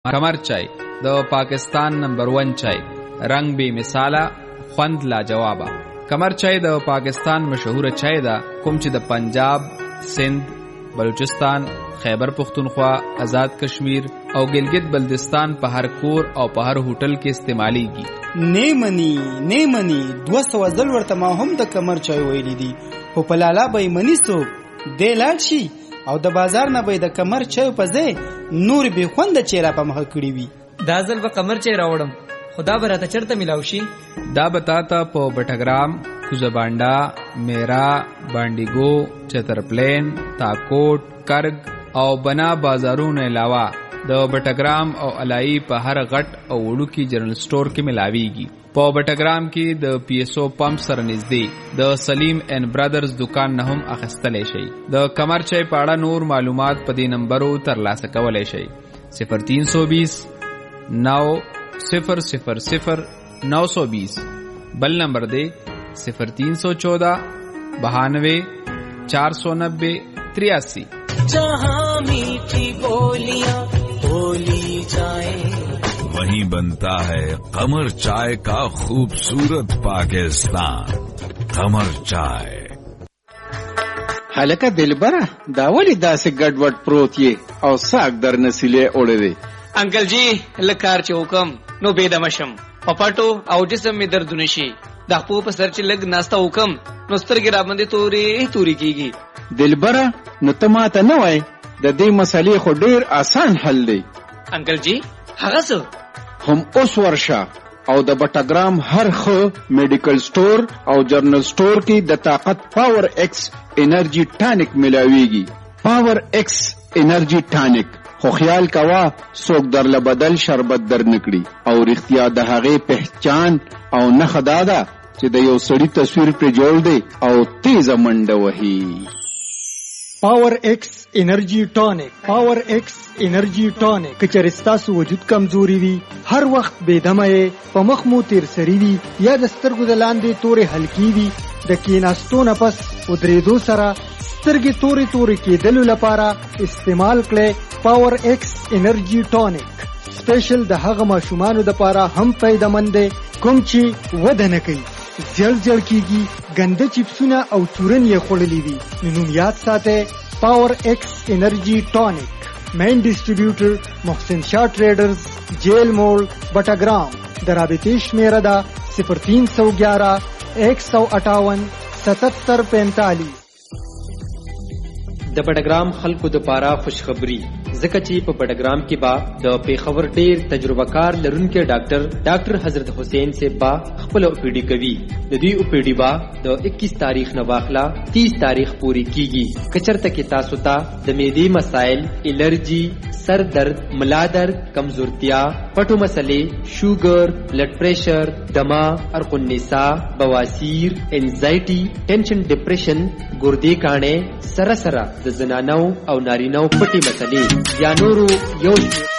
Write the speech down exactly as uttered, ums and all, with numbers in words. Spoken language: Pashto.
کمر چای د پاکستان نمبر ون چای، رنگ بے مثاله، خوند لا جوابه. کمر چای د پاکستان مشهور چای ده کوم چې د پنجاب، سندھ، بلوچستان، خیبر پختونخوا، آزاد کشمیر او ګلګت بلتستان په هر کور او په هر هوټل کې استعمالیږي. نه مني نه مني دوه سوه ځل ورته ما هم د کمر چای ویلی دي، خو په لالا به مني څوک دی لاړ شي او د بازار نه به د کمر چای په ځای نور به خوند چیرې په مخ کړی وي. دا ځل به کمر چای راوړم، خدا به راته چرته ملاو شي. دا بتا ته په بټګرام، کوزبانډا، میرا، بانډیګو، چترپلین، تاکوټ، کرگ او بنا بازارونو علاوه د بټګرام او علای په هر غټ او وړوکی جنرال سٹور کې ملاويږي. په بټګرام کې د پی ایس او پمپ سره نږدې د سلیم اینڈ برادرز دکان نه هم اخیستلی شي. د کمر چای په اړه نور معلومات په دې نمبرو ترلاسه کولی شي: صفر تین سو بیس نو صفر صفر صفر نو سو بیس. بل نمبر دے صفر تین سو چودہ بہانوے چار سو نبے تریاسی. جہاں میٹھی بولیاں بولی جائیں وہیں بنتا ہے قمر چائے کا خوبصورت پاکستان. قمر چائے. هلکه دلبره دا ولی داسې ګډوډ پروت یې او ساک در نسیلې اوړې دی؟ انکل جی لکار چې حکم نو بيدم شم په پټو او جسم می دردونه شي. د خپل په سر چې لګ ناستا حکم نو سترګې را باندې تورې تورې کیږي. دلبره نو ته ماته نه وای د دې مسلې خو ډیر آسان حل دی. انکل جی هغه څه؟ هم اوس ورشه او د بټګرام هر خو میډیکل سٹور او جرنل سٹور کې د طاقت پاور ایکس انرژي ټانک ملاويږي. پاور ایکس انرژي ټانک خو خیال کوا څوک در لبدل شربت در نکړي او رښتیا د هغه پہچان او نه خدادا چې د یو سړی تصویر پر جوړ دی او تیز منډه وهي. پاور ایکس انرژي ټانک. پاور ایکس انرژي ټانک کچر ستاسو وجود کمزوري وي، هر وخت بے دمه په مخ مو تیر سری وي یا د سترګو د لاندې تورې هلکی وي، د کیناستو نه پس ودریدو سره سترګې تورې تورې کېدلو لپاره استعمال کړئ پاور ایکس انرژي ټانک. سپیشل د هغه ماشومانو لپاره هم فایدمند دی کوم چې وده نه کوي، جل جل کیږي، ګنده چپسونه او چورن یې خوړلې دي. نو یاد ساته پاور ایکس انرژي ټانک. مین ډیسټریبیوټر محسن شاه ټریډرز، جیل موڑ، بټګرام. د رابطې شمیره ده صفر تین سو گیارہ ایک سو اٹھاون ستتر پینتالیس. د بټګرام خلکو د پاره خوشخبری ځکه چې په بټګرام کې با د پیښور ډیر تجربه کار لرونکي ډاکټر ډاکټر حضرت حسین سے با خپل او پی ډی کوي. د دې او پی ډی با د اکیس تاریخ نه واخلا تیس تاریخ پوری کیږي. کچرته کې تاسو ته د معدې مسائل، الرجی، سر درد، ملا درد، کمزورتیا، پټو مسلې، شوګر، بلډ پریشر، دما، ارق النساء، بواسیر، انزایټي، ټینشن، ډیپریشن، ګردې کانه، سره سره د زنانو او نارینو پټي مسلې یا نورو یو